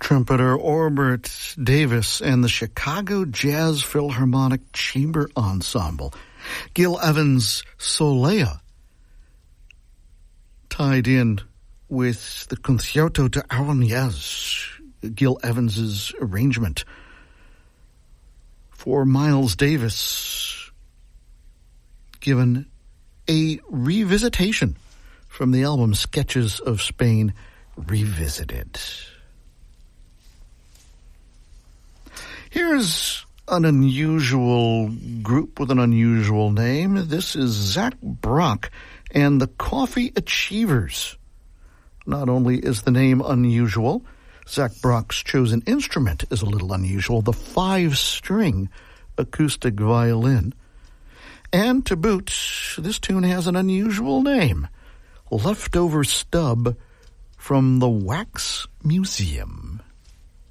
Trumpeter Orbert Davis and the Chicago Jazz Philharmonic Chamber Ensemble. Gil Evans' Solea, tied in with the Concierto de Aranjuez, Gil Evans' arrangement. For Miles Davis, given a revisitation from the album Sketches of Spain Revisited. Here's an unusual group with an unusual name. This is Zach Brock and the Coffee Achievers. Not only is the name unusual, Zach Brock's chosen instrument is a little unusual, the 5-string acoustic violin. And to boot, this tune has an unusual name, Leftover Stub from the Wax Museum.